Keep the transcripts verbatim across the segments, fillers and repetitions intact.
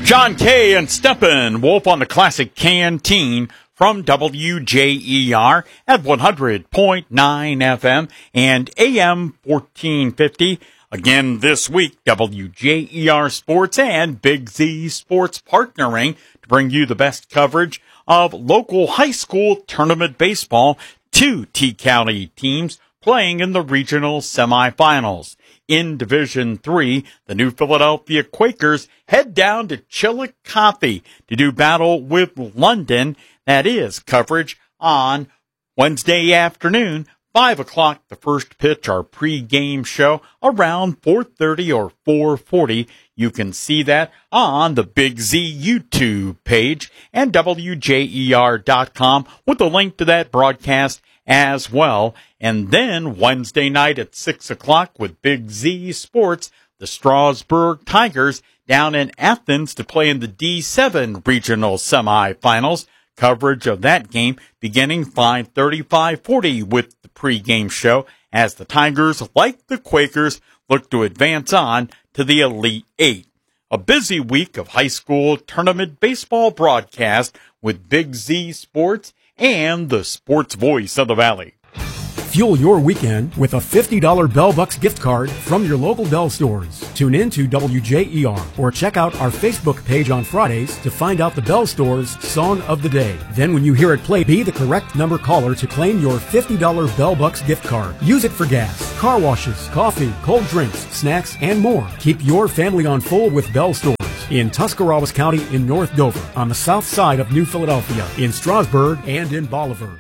John Kay and Steppenwolf on the Classic Canteen from W J E R at one hundred point nine F M and A M fourteen fifty. Again this week, W J E R Sports and Big Z Sports partnering to bring you the best coverage of local high school tournament baseball. Two T-County teams playing in the regional semifinals. In Division three, the New Philadelphia Quakers head down to Chillicothe to do battle with London. That is coverage on Wednesday afternoon, five o'clock, the first pitch, our pregame show, around four thirty or four forty. You can see that on the Big Z YouTube page and W J E R dot com with a link to that broadcast as well. And then Wednesday night at six o'clock with Big Z Sports, the Strasburg Tigers down in Athens to play in the D seven regional semifinals. Coverage of that game beginning five thirty, five forty with the pregame show as the Tigers, like the Quakers, look to advance on to the Elite Eight. A busy week of high school tournament baseball broadcast with Big Z Sports and the sports voice of the Valley. Fuel your weekend with a fifty dollars Bell Bucks gift card from your local Bell stores. Tune in to W J E R or check out our Facebook page on Fridays to find out the Bell Store's Song of the Day. Then when you hear it play, be the correct number caller to claim your fifty dollars Bell Bucks gift card. Use it for gas, car washes, coffee, cold drinks, snacks, and more. Keep your family on full with Bell Stores in Tuscarawas County in North Dover, on the south side of New Philadelphia, in Strasburg, and in Bolivar.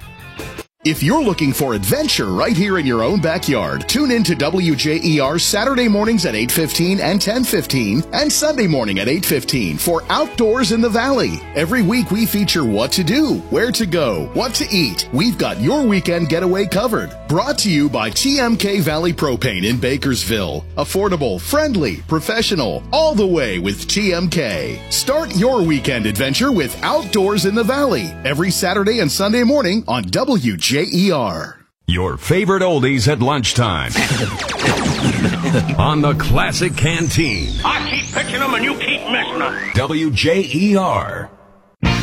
If you're looking for adventure right here in your own backyard, tune in to W J E R Saturday mornings at eight fifteen and ten fifteen and Sunday morning at eight fifteen for Outdoors in the Valley. Every week we feature what to do, where to go, what to eat. We've got your weekend getaway covered. Brought to you by T M K Valley Propane in Bakersville. Affordable, friendly, professional, all the way with T M K. Start your weekend adventure with Outdoors in the Valley every Saturday and Sunday morning on W J E R. Your favorite oldies at lunchtime on the Classic Canteen. I keep pitching them and you keep missing them. W J E R.